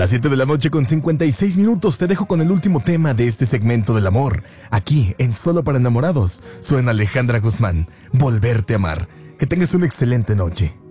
las 7 de la noche con 56 minutos te dejo con el último tema de este segmento del amor. Aquí, en Solo para Enamorados, suena Alejandra Guzmán, Volverte a amar. Que tengas una excelente noche.